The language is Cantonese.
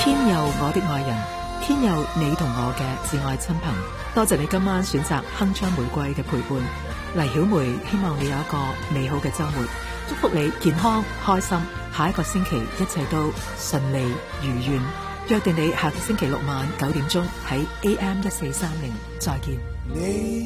天佑我的愛人，天佑你同我嘅摯愛親朋。多謝你今晚選擇鏗鏘玫瑰嘅陪伴。黎曉梅希望你有一個美好嘅週末，祝福你健康開心，下一個星期一切都順利如願。約定你下個星期六晚9點鐘喺AM1430再見。